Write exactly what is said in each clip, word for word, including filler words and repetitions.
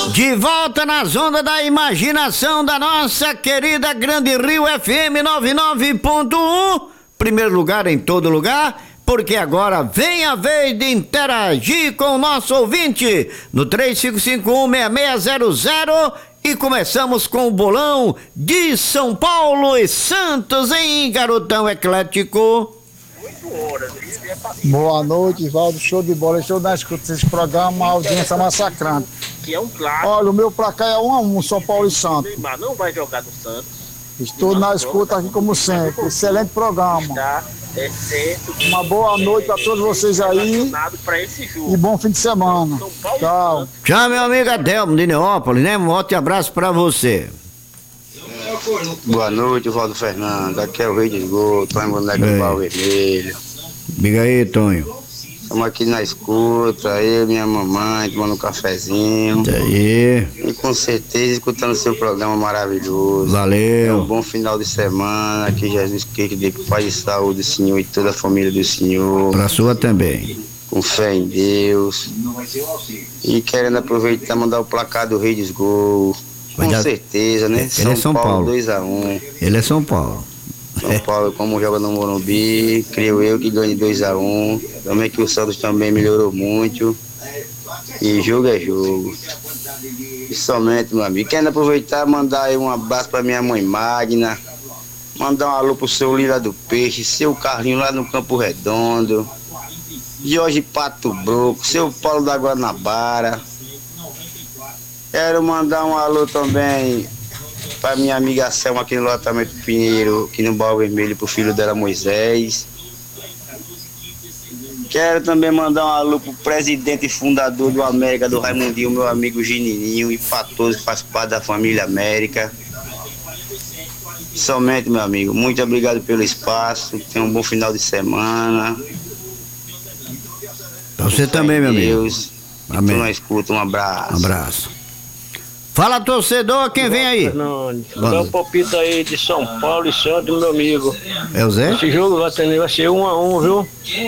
De volta na zona da imaginação da nossa querida Grande Rio F M noventa e nove ponto um. Primeiro lugar em todo lugar, porque agora vem a vez de interagir com o nosso ouvinte no três cinco cinco um, seis seis zero zero e começamos com o bolão de São Paulo e Santos, hein, garotão eclético? Boa noite, Valdo, show de bola, show da escuta desse programa, a audiência massacrante. Que é um clássico. Olha, o meu placar é um a um, São Paulo e Santos. Neymar não vai jogar no Santos. Estou na escuta aqui como sempre, excelente programa. Está exceto. Uma boa noite a todos vocês aí e bom fim de semana. Tchau. Tchau, meu amigo Adelmo de Neópolis, né? Um forte abraço pra você. Boa noite, Valdo Fernando. Aqui é o Rei de Gol, Tonho Boneco do Pau Vermelho. Diga aí, Tonho. Estamos aqui na escuta, eu e minha mamãe, tomando um cafezinho. Isso aí. E com certeza escutando seu programa maravilhoso. Valeu. É um bom final de semana, que Jesus que dê paz e saúde do Senhor e toda a família do Senhor. Pra sua também. Com fé em Deus. E querendo aproveitar e mandar o placar do Rei dos Gol. Com dar... certeza, né? Ele São, é São Paulo, Paulo. dois a um. Ele é São Paulo. São Paulo, como joga no Morumbi, creio eu que ganhe dois a um. Também que o Santos também melhorou muito. E jogo é jogo. E somente, meu amigo. Quero aproveitar e mandar aí um abraço para minha mãe Magna. Mandar um alô pro seu Lila do Peixe, seu Carlinho lá no Campo Redondo. Jorge Pato Broco, seu Paulo da Guanabara. Quero mandar um alô também para minha amiga Selma aqui no lotamento Pinheiro, aqui no Baú Vermelho, pro filho dela Moisés. Quero também mandar um alô pro presidente e fundador do América, do Raimundinho, meu amigo Genininho, e para todos que fazem parte da família América. Somente, meu amigo, muito obrigado pelo espaço, tenha um bom final de semana. Pra você também, meu amigo. Amém. Então, escuta, um abraço. Um abraço. Fala, torcedor, quem vem aí? Fernandes, dá um palpite aí de São Paulo e Santos, meu amigo. É o Zé? Esse jogo vai, ter, vai ser um a um, viu?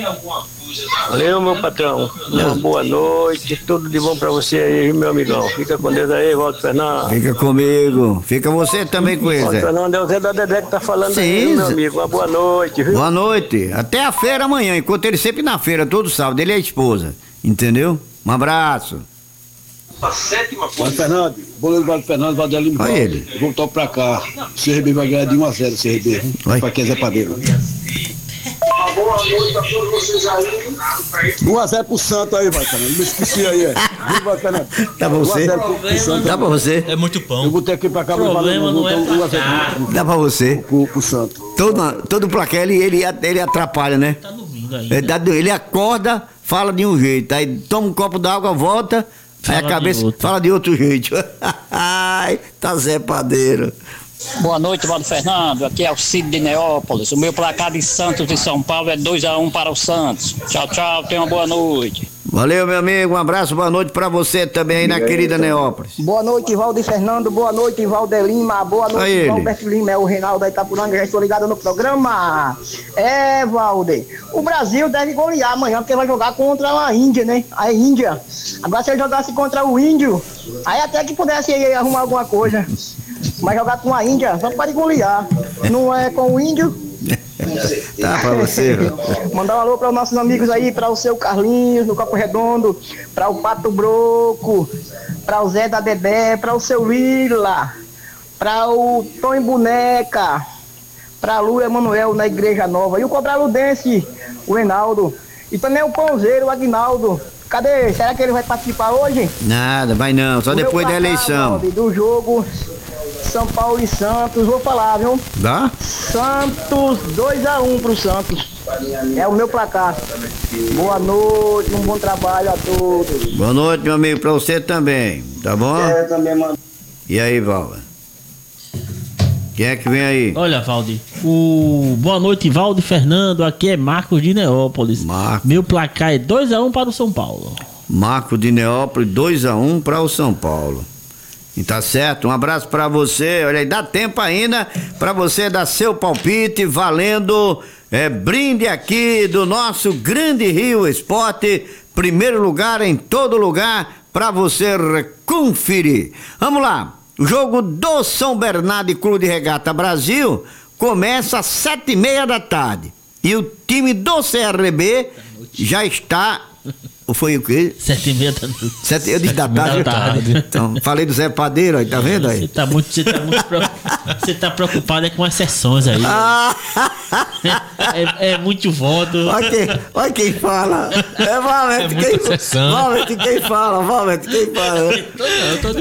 Valeu, meu patrão. Uma boa noite, tudo de bom pra você aí, meu amigão. Fica com Deus aí, Valdo Fernando. Fica comigo. Fica você também com ele, Zé. Valdo Fernando, é o Zé da Dedé que tá falando. Sim, aí, meu amigo. Uma boa noite, viu? Boa noite. Até a feira amanhã. Enquanto ele sempre na feira, todo sábado. Ele é a esposa. Entendeu? Um abraço. A sétima coisa. Valdo Fernando, boleiro Valdo Fernando, Valdelino. Olha ele. Voltou pra cá. O C R B vai ganhar de um a zero, o C R B. Pra quem é Zé Padeiro. Boa noite a todos vocês aí. um a zero pro Santos aí, Valdo Fernando. Não me esqueci aí, é. Valdo Fernando. Dá pra você? Dá pra você? É muito pão. Eu botei aqui pra cá, o problema não é um a zero. Dá pra você? Pro, pro Santos. Todo, todo placar ele, ele, ele atrapalha, né? Tá dormindo aí. Ele, dá- ele acorda, fala de um jeito, aí toma um copo d'água, volta. Aí Fala a cabeça de outro. fala de outro jeito. Ai, tá Zé Padeiro. Boa noite, Valdo Fernando. Aqui é o Cid de Neópolis. O meu placar de Santos e São Paulo é dois a um para o Santos. Tchau, tchau. Tenha uma boa noite. Valeu, meu amigo. Um abraço, boa noite pra você também aí na querida Neópolis. Boa noite, Valdo Fernando. Boa noite, Valder Lima. Boa Aí noite, ele. Valberto Lima. É o Reinaldo da Itapuranga. Já estou ligado no programa. É, Valder. O Brasil deve golear amanhã, porque vai jogar contra a Índia, né? A Índia. Agora, se ele jogasse contra o Índio, aí até que pudesse aí arrumar alguma coisa. Mas jogar com a Índia, só pode golear. Não é com o Índio. Tá pra você, viu? Mandar um alô para os nossos amigos aí, para o seu Carlinhos, no Campo Redondo, para o Pato Broco, para o Zé da Dedé, para o seu Lila, para o Tonho Boneca, para a Lu Emanuel na Igreja Nova, e o Cobraludense, o Reinaldo, e também o Pãozeiro, o Aguinaldo. Cadê? Será que ele vai participar hoje? Nada, vai não, só O meu depois da placar, eleição. Valdir, do jogo São Paulo e Santos, vou falar, viu? Dá? Santos, dois a um pro Santos. É o meu placar. Boa noite, um bom trabalho a todos. Boa noite, meu amigo, pra você também, tá bom? É, também, mano. E aí, Valda? Quem é que vem aí? Olha, Valdir, o boa noite, Valdir Fernando, aqui é Marcos de Neópolis. Marcos. Meu placar é dois a um para o São Paulo. Marco de Neópolis, dois a um para o São Paulo. E tá certo, um abraço pra você. Olha aí, dá tempo ainda pra você dar seu palpite valendo é, brinde aqui do nosso Grande Rio Esporte, primeiro lugar em todo lugar, para você conferir. Vamos lá, o jogo do São Bernardo e Clube de Regata Brasil começa às sete e meia da tarde e o time do C R B já está... Foi o quê? Sete e meia da noite. Sete, eu disse da tarde. tarde. Então, falei do Zé Padeiro aí, tá vendo aí? Você tá muito, você tá muito preocupado, você tá preocupado é com as sessões aí. Ah. É, é muito voto. Olha quem, olha quem fala. É Valente, é quem, Valente quem fala, Valente quem fala. Eu tô, eu tô de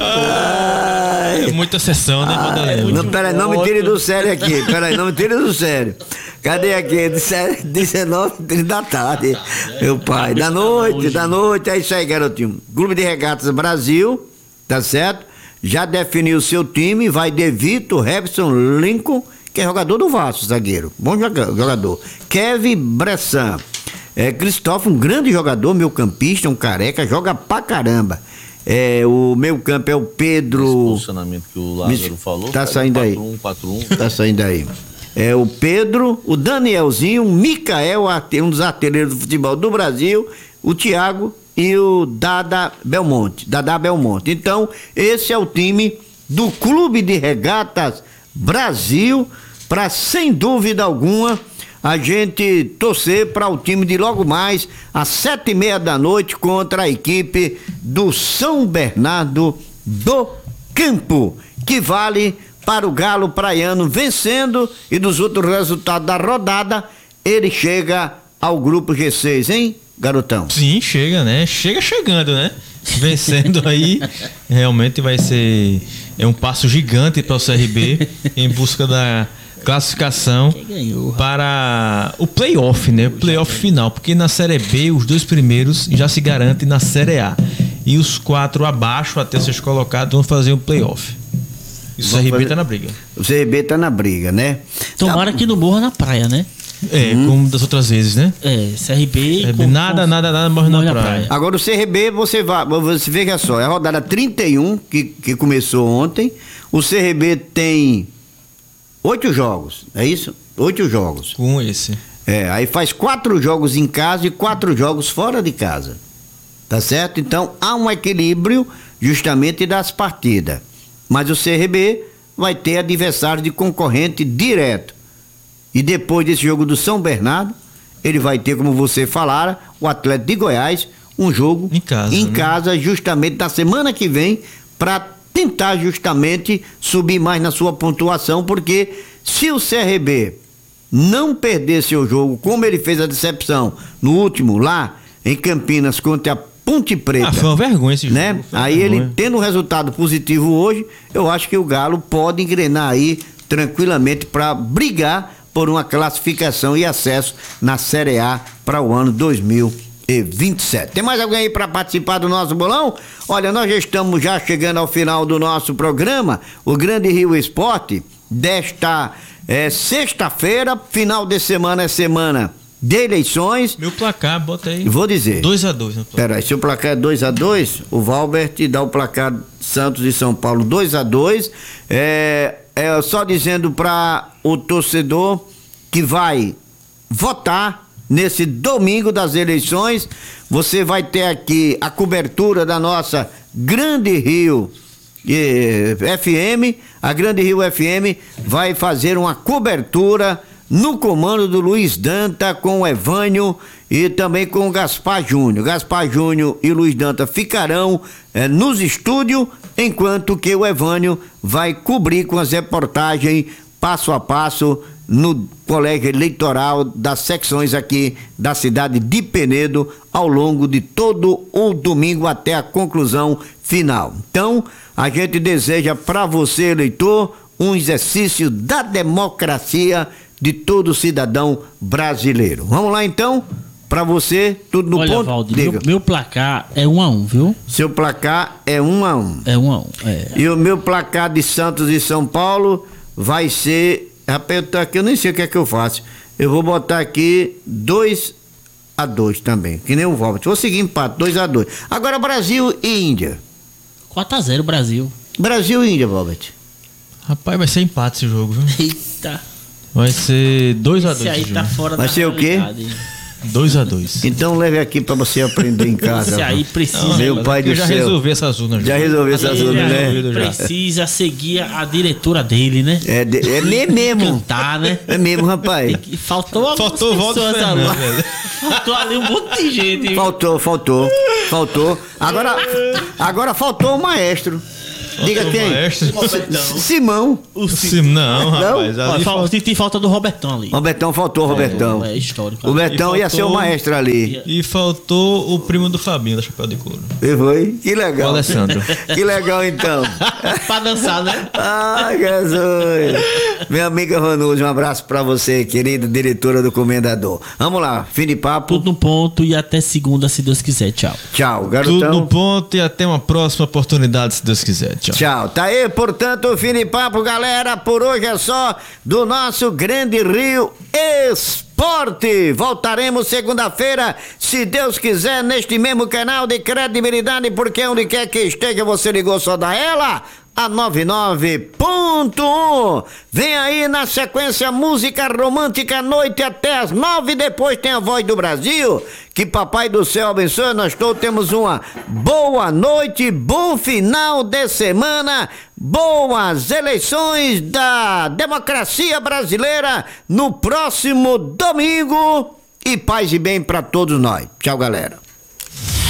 boa. É muita sessão, né, Madalena? Não, peraí, não me tire do sério aqui. Peraí, não me tire do sério. Cadê aqui? dezenove e trinta da tarde. Meu pai, da noite, da noite. É isso aí, garotinho. Clube de Regatas Brasil, tá certo? Já definiu o seu time. Vai De Vito, Robson Lincoln, que é jogador do Vasco, zagueiro. Bom jogador. Kevin Bressan. É, Cristóvão, um grande jogador, meio campista, um careca, joga pra caramba. É, o meio campo é o Pedro. Esse posicionamento que o Lázaro falou. Tá saindo aí. quatro um quatro um. Tá saindo aí. É o Pedro, o Danielzinho, o Micael, um dos artilheiros do futebol do Brasil, o Thiago e o Dada Belmonte. Dada Belmonte. Então, esse é o time do Clube de Regatas Brasil, para sem dúvida alguma a gente torcer para o time de logo mais às sete e meia da noite contra a equipe do São Bernardo do Campo, que vale para o Galo Praiano vencendo, e dos outros resultados da rodada, ele chega ao grupo G seis, hein, garotão? Sim, chega, né? Chega chegando, né? Vencendo aí, realmente vai ser é um passo gigante para o C R B em busca da classificação para o playoff, né? O playoff final, porque na Série B os dois primeiros já se garantem na Série A e os quatro abaixo até ser colocados vão fazer um playoff. E o C R B tá na briga. O C R B tá na briga, né? Tomara tá... que não morra na praia, né? É, hum. como das outras vezes, né? É, C R B... C R B com, nada, com... nada, nada morre, morre na, na praia. praia. Agora o C R B, você vai, você veja só, é a rodada trinta e um que, que começou ontem. O C R B tem oito jogos, é isso? Oito jogos. Com esse. É, aí faz quatro jogos em casa e quatro jogos fora de casa. Tá certo? Então há um equilíbrio justamente das partidas. Mas o C R B vai ter adversário de concorrente direto. E depois desse jogo do São Bernardo, ele vai ter, como você falara, o Atlético de Goiás, um jogo em casa, em né? casa justamente na semana que vem, para tentar justamente subir mais na sua pontuação, porque se o C R B não perder seu jogo, como ele fez a decepção no último lá em Campinas contra a Ponte Preta. Ah, foi uma vergonha esse jogo. Né? Aí vergonha. Ele tendo um resultado positivo hoje, eu acho que o Galo pode engrenar aí tranquilamente para brigar por uma classificação e acesso na Série A para o ano dois mil e vinte e sete. Tem mais alguém aí para participar do nosso bolão? Olha, nós já estamos já chegando ao final do nosso programa, o Grande Rio Esporte, desta é, sexta-feira, final de semana é semana de eleições. Meu placar, bota aí. Vou dizer. dois a dois. Peraí, se o placar é dois a dois, o Valbert dá o placar Santos e São Paulo dois a dois. É, é só dizendo para o torcedor que vai votar nesse domingo das eleições, você vai ter aqui a cobertura da nossa Grande Rio eh, F M. A Grande Rio F M vai fazer uma cobertura no comando do Luiz Danta com o Evânio e também com o Gaspar Júnior. Gaspar Júnior e Luiz Danta ficarão eh, nos estúdios, enquanto que o Evânio vai cobrir com as reportagens passo a passo no colégio eleitoral das secções aqui da cidade de Penedo ao longo de todo o domingo até a conclusão final. Então, a gente deseja para você, eleitor, um exercício da democracia de todo cidadão brasileiro. Vamos lá então, para você, tudo no Olha, ponto. Valdir, meu, meu placar é um a um, viu? Seu placar é um a um. É um a um, é. E o meu placar de Santos e São Paulo vai ser, rapaz, eu tô aqui, eu nem sei o que é que eu faço. Eu vou botar aqui dois a dois também, que nem o Valbert. Vou seguir empate, dois a dois. Agora Brasil e Índia. quatro a zero Brasil. Brasil e Índia, Valbert. Rapaz, vai ser empate esse jogo, viu? Eita. Vai ser dois a dois. Esse aí tá fora vai da ser o quê? dois a dois. Então leve aqui pra você aprender em casa. Esse aí precisa. Não, Meu pai do já céu. resolvi essas urnas. Já resolveu essas Ele urnas, né? precisa seguir a diretora dele, né? É, de, é mesmo. Cantar, né? É mesmo, rapaz. E faltou algumas Faltou o voto do pessoas Fernando, ali. velho. Faltou ali um monte de gente. Faltou, faltou, faltou. Agora, agora faltou o maestro. Diga quem? Maestro. Simão. O Sim, não, rapaz. Ó, Ali fal- falta- Tem falta do Robertão ali. Robertão faltou, Robertão. É histórico. O Betão E ia ser o faltou- maestro ali. E faltou o primo do Fabinho, da Chapéu de Couro. E foi? Que O legal. Alessandro. Que legal então. Pra dançar, né? Ai, Jesus. Minha amiga Vanusa, um abraço pra você, querida diretora do Comendador. Vamos lá, fim de papo. Tudo no ponto e até segunda, se Deus quiser. Tchau. Tchau, Tudo garotão. no ponto e até uma próxima oportunidade, se Deus quiser. Tchau. Tchau. Tá aí, portanto, o fim de papo, galera. Por hoje é só do nosso Grande Rio Esporte. Voltaremos segunda-feira, se Deus quiser, neste mesmo canal de credibilidade, porque onde quer que esteja, você ligou só da ela. A noventa e nove ponto um. Vem aí na sequência música romântica, noite até as nove. Depois tem a Voz do Brasil. Que Papai do Céu abençoe. Nós todos temos uma boa noite, bom final de semana, boas eleições da democracia brasileira no próximo domingo. E paz e bem para todos nós. Tchau, galera.